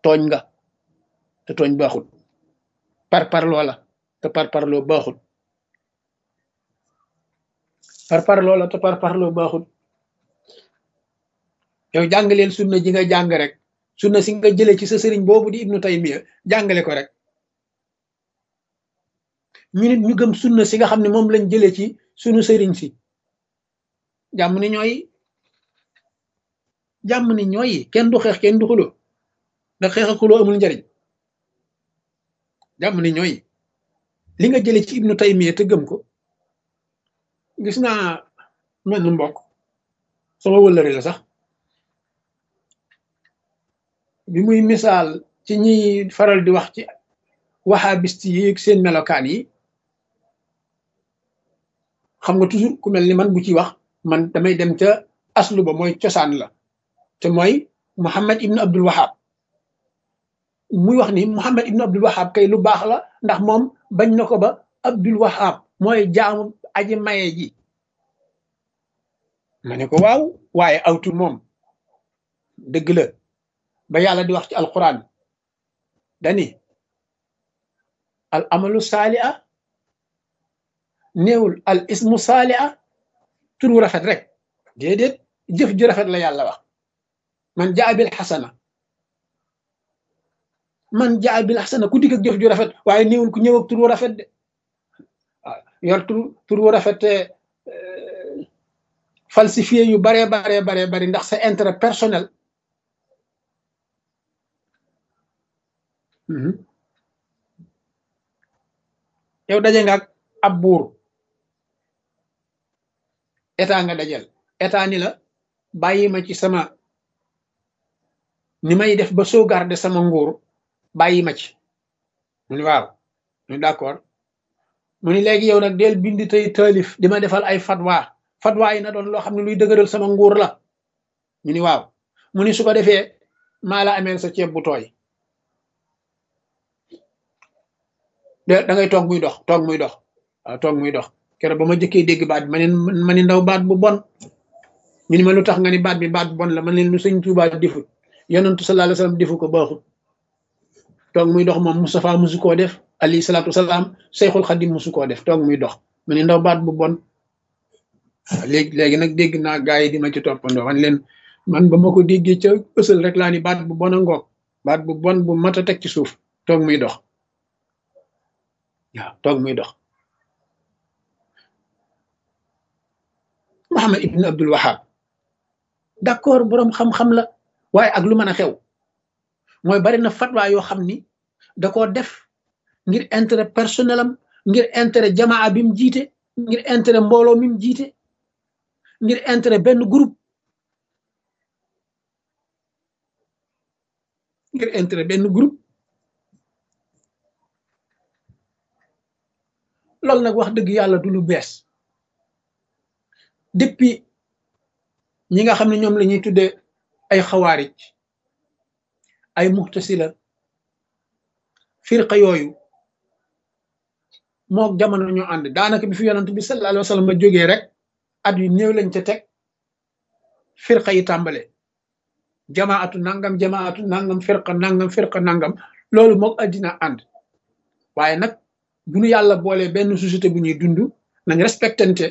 tooñ nga te tooñ baaxul parparloo la te parparloo baaxul parparloo la te parparloo baaxul yow jàngaleel sunna ji nga jàng rek sunna si nga jëlee ci sa sëriñ boobu di ibnu taymiya jàngale ko rek ñu nit ñu gëm sunna si nga xam ne moom lañ jëlee ci sunu sëriñ si jàmm ni ñooy kenn du xeex kenn du xuloo ndax xeex ak xuloo amul njariñ jàmm ni ñooy li nga jëlee ci ibnu taymiya te gëm ko gis naa mel mbokk sama wëllëre la sax bi muy misaal ci ñiy faral di wax ci wahabiste yi ak seen melokaan yi xam nga toujours ku mel ni man bu ci wax man damay dem ca aslu ba mooy cosaan la te mooy Muhammad ibnu Abdul Wahab muy wax ni Muhammad ibnu Abdul Wahab kay lu baax la ndax moom bañ na ko ba Abdul Wahab mooy jaamu aji maye ji ma ne ko waaw waaye awtu moom dëgg la ba yàlla di wax ci alquran dani al amalu saali'a néewul al ismu saali'a turu rafet rek déedéet jëf ju rafet la yàlla wax man jaa bil xasana ku dikk ak jëf ju rafet waaye néewul ku ñëw ak turu rafet de waaw yor turu rafet te falsifié yu baree bari ndax sa intérêt personnel yow daje nga ak ab buur état nga dajel état ni la bàyyi ma ci sama ni may def ba sauvegarder sama nguur bàyyi ma ci mu ni waaw mu ni d'accord mu ni léegi yow nag del bind tey taalif di ma defal ay fatwa yi na doon loo xam ne luy dëgëral sama nguur la ñu ni waaw mu ni su ko defee maa la ameel sa ceeb bu tooy da ngay toog muy dox waaw toog muy dox keroog ba ma jëkkee dégg baat bi ma ni ndaw baat bu bon ñu ni ma lu tax nga ni baat bi baat bu bon la man leen lu sëñ Tuubaa defut yonentu sallallahu alayhi wasallam defu ko baaxut toog muy dox moom Moustapha musu koo def alayhi salaatu wasalaam Seyxul Xadim musu koo def toog muy dox ma ni ndaw baat bu bon léegi nag dégg naa gaa yi di ma ci toppandoo man leen man ba ma ko déggee ca ësal rek laa ni baat bu bon a ngoog baat bu bon bu mat a teg ci suuf toog muy dox waaw toog muy dox Muhammad ibn Abdul Wahab d'accord boroom xam-xam la waaye ak lu mën a xew mooy bari na fatwa yoo xam ni da koo def ngir intérêt personnel am ngir intérêt jamaa bi mu jiite ngir intérêt mbooloo mi mu jiite ngir intérêt benn groupe loolu nag wax dëgg yàlla du lu bees depuis ñi nga xam ne ñoom la ñuy tuddee ay xawaarij ay muxtasila firqa yooyu mook jamono ñoo ànd daanaka bi fi yonent bi sallallahu alayhi wa sallam ma jógee rek at yu néew lañ ca teg firqa yi tàmbale jamaatu nangam firqa nangam loolu mook addina ànd waaye nag bu nu yàlla boolee benn société bu ñuy dund nañ respectante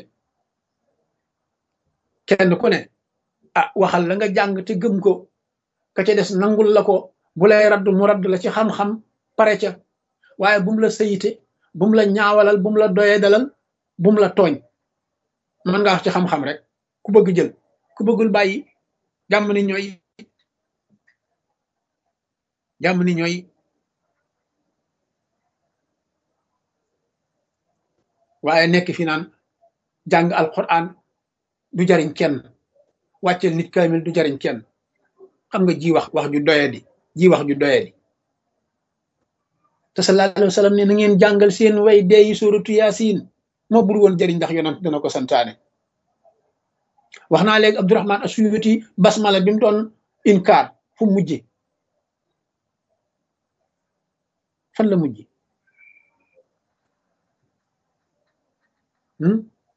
kenn ku ne waxal la nga jàng te gëm ko ka ca des nangul la ko bu lay radd mu radd la ci xam-xam pare ca waaye bu mu la sayite bu mu la ñaawalal bu mu la doyee dalal bu mu la tooñ mën nga wax ci xam-xam rek ku bëgg jël ku bëggul bàyyi jàmm ni ñooy waaye nekk fi naan jàng alquran du jariñ kenn wàccel nit kaamil du jariñ kenn xam nga wax ju doyadi te sallallahu alayhi wa sallam ne na ngeen jàngal seen way dee yi suratu yaasin moo bur woon jariñ ndax yonent dana ko santaane wax naa léegi Abdurahman Asuyuti basmala bi mu doon inkaar fu mujje fan la mujje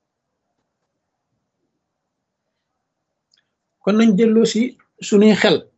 kon nañ delloo si suñuy xel